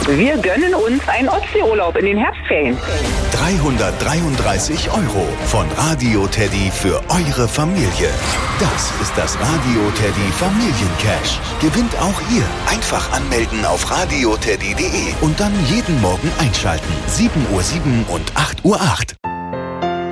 Wir gönnen uns einen Ostseeurlaub in den Herbstferien. 333 € von Radio Teddy für eure Familie. Das ist das Radio Teddy Familiencash. Gewinnt auch ihr. Einfach anmelden auf radioteddy.de und dann jeden Morgen einschalten. 7:07 und 8:08 Uhr.